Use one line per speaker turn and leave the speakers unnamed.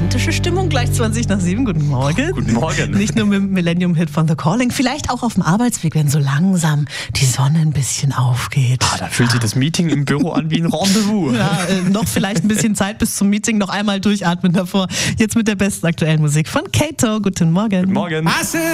romantische Stimmung, gleich 20:20. Guten Morgen.
Guten Morgen.
Nicht nur mit dem Millennium-Hit von The Calling, vielleicht auch auf dem Arbeitsweg, wenn so langsam die Sonne ein bisschen aufgeht.
Da fühlt sich das Meeting im Büro an wie ein Rendezvous.
Ja, noch vielleicht ein bisschen Zeit bis zum Meeting, noch einmal durchatmen davor. Jetzt mit der besten aktuellen Musik von Kato. Guten Morgen.
Guten Morgen.